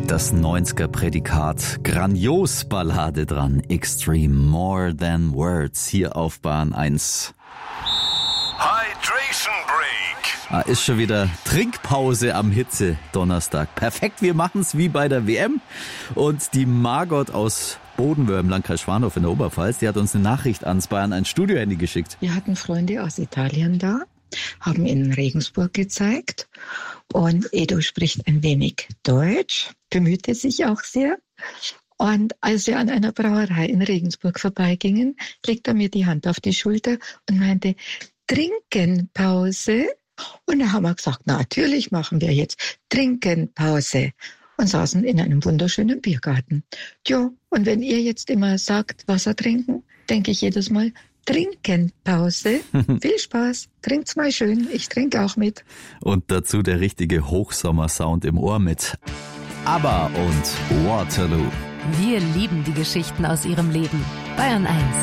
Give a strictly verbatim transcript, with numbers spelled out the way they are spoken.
Das neunziger-Prädikat, grandios Ballade dran, Extreme, More Than Words, hier auf Bahn eins. Hydration Break. Ah, ist schon wieder Trinkpause am Hitze-Donnerstag. Perfekt, wir machen's wie bei der W M. Und die Margot aus Bodenwöhr im Landkreis Schwandorf in der Oberpfalz, die hat uns eine Nachricht ans Bayern ein Studio-Handy geschickt. Wir hatten Freunde aus Italien da, haben in Regensburg gezeigt und Edo spricht ein wenig Deutsch, bemühte sich auch sehr. Und als wir an einer Brauerei in Regensburg vorbeigingen, legte er mir die Hand auf die Schulter und meinte, Trinkenpause. Und da haben wir gesagt, na, natürlich machen wir jetzt Trinkenpause. Und saßen in einem wunderschönen Biergarten. Tja, und wenn ihr jetzt immer sagt, Wasser trinken, denke ich jedes Mal, Trinkenpause. Viel Spaß, trinkt's mal schön, ich trinke auch mit. Und dazu der richtige Hochsommersound im Ohr mit ABBA und Waterloo. Wir lieben die Geschichten aus ihrem Leben. Bayern eins.